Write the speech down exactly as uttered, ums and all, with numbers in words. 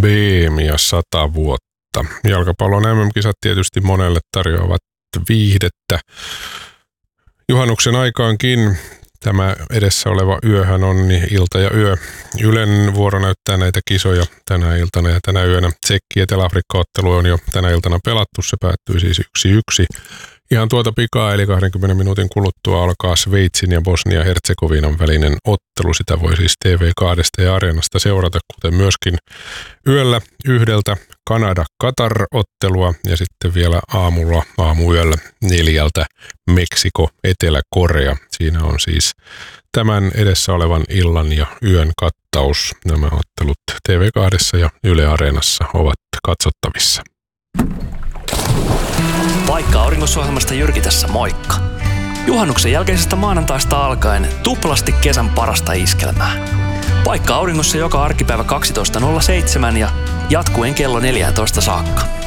B M ja sata vuotta. Jalkapallon M M-kisat tietysti monelle tarjoavat viihdettä. Juhannuksen aikaankin tämä edessä oleva yöhän on niin ilta ja yö. Ylen vuoro näyttää näitä kisoja tänä iltana ja tänä yönä. Tsekki- ja Etelä-Afrikka-ottelu on jo tänä iltana pelattu. Se päättyy siis yksi yksi. Ihan tuota pikaa, eli kahdenkymmenen minuutin kuluttua alkaa Sveitsin ja Bosnia-Herzegovinan välinen ottelu. Sitä voi siis T V kaksi ja Areenasta seurata, kuten myöskin yöllä yhdeltä Kanada-Katar-ottelua ja sitten vielä aamulla, aamuyöllä neljältä Meksiko-Etelä-Korea. Siinä on siis tämän edessä olevan illan ja yön kattaus. Nämä ottelut T V kaksi ja Yle Areenassa ovat katsottavissa. Paikka Auringossa-ohjelmasta Jyrki tässä, moikka! Juhannuksen jälkeisestä maanantaista alkaen tuplasti kesän parasta iskelmää. Paikka Auringossa joka arkipäivä kaksitoista nolla seitsemän ja jatkuen kello neljätoista saakka.